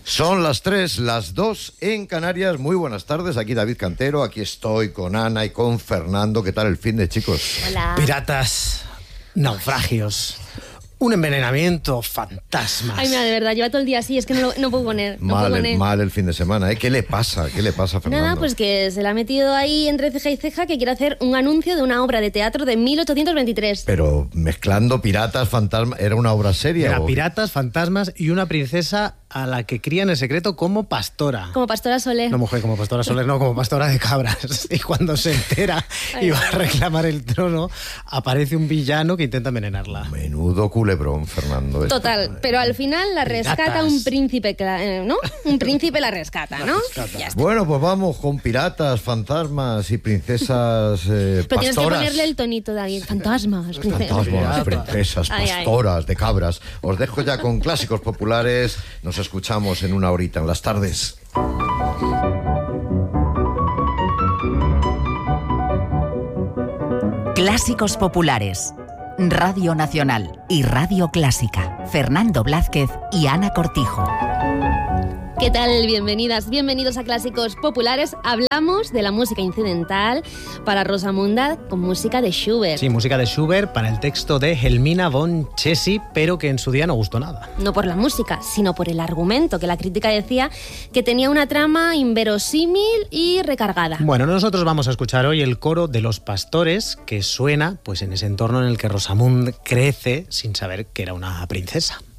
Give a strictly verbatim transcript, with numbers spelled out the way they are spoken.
Son las tres, las dos en Canarias. Muy buenas tardes, aquí David Cantero, aquí estoy con Ana y con Fernando. ¿Qué tal el fin de, chicos? Hola. Piratas, naufragios, un envenenamiento, fantasmas. Ay, mira, de verdad, lleva todo el día así, es que no, lo, no puedo poner. No mal, puedo poner. El, mal el fin de semana, ¿eh? ¿Qué le pasa? ¿Qué le pasa a Fernando? Nada, pues que se le ha metido ahí entre ceja y ceja que quiere hacer un anuncio de una obra de teatro de mil ochocientos veintitrés. Pero mezclando piratas, fantasmas, ¿era una obra seria? Era o... piratas, fantasmas y una princesa a la que crían en secreto como pastora. Como Pastora Soler. No, mujer, como pastora Soler, no, como pastora de cabras. Y cuando se entera y va a reclamar el trono, aparece un villano que intenta envenenarla. Menudo culebrón, Fernando. Esto. Total, pero al final la rescata Piratas. un príncipe, ¿no? Un príncipe la rescata, ¿no? rescata. Ya está. Bueno, pues vamos con piratas, fantasmas y princesas eh, Pero tienes que pastoras. ponerle el tonito, David. Fantasmas, princesas. Fantasmas, princesas, Ay, ay. pastoras, de cabras. Os dejo ya con clásicos populares. Nos escuchamos en una horita en las tardes. Clásicos populares. Radio Nacional y Radio Clásica. Fernando Blázquez y Ana Cortijo. ¿Qué tal? Bienvenidas, bienvenidos a Clásicos Populares. Hablamos de la música incidental para Rosamunda con música de Schubert. Sí, música de Schubert para el texto de Helmina von Chessy, pero que en su día no gustó nada. No por la música, sino por el argumento, que la crítica decía que tenía una trama inverosímil y recargada. Bueno, nosotros vamos a escuchar hoy el coro de los pastores, que suena pues en ese entorno en el que Rosamund crece sin saber que era una princesa.